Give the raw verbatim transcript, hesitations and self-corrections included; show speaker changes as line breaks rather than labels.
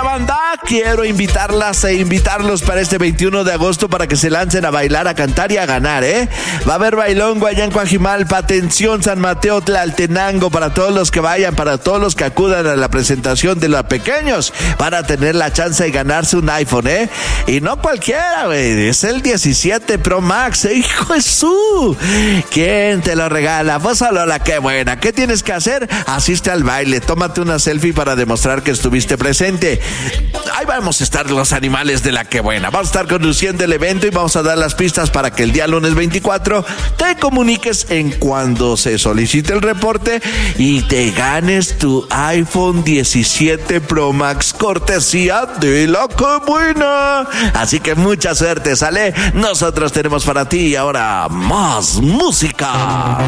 banda? Quiero invitarlas e invitarlos para este veintiuno de agosto para que se lancen a bailar, a cantar y a ganar, ¿eh? Va a haber bailongo allá en Coajimalpa. Atención, San Mateo, Tlaltenango, para todos los que vayan, para todos los que acudan a la presentación de los pequeños, para tener la chance de ganarse un iPhone, ¿eh? Y no cualquiera, güey, es el diecisiete Pro Max, ¿eh? ¡Hijo de su! ¿Quién te lo regala? Pues solo la que buena. ¿Qué tienes que hacer? Asiste al baile, tómate una selfie para demostrar que estuviste presente. Ahí vamos a estar los animales de la que buena. Vamos a estar conduciendo el evento y vamos a dar las pistas para que el día lunes veinticuatro te comuniques en cuando se solicite el reporte y te ganes tu iPhone diecisiete Pro Max, cortesía de la que buena. Así que mucha suerte, ¿sale? Nosotros tenemos para ti ahora más música.